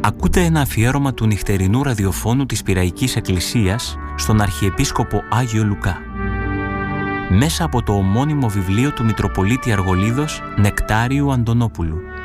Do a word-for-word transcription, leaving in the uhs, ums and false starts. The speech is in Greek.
Ακούτε ένα αφιέρωμα του νυχτερινού ραδιοφώνου της Πειραϊκής Εκκλησίας στον Αρχιεπίσκοπο Άγιο Λουκά. Μέσα από το ομώνυμο βιβλίο του Μητροπολίτη Αργολίδος Νεκτάριου Αντωνόπουλου.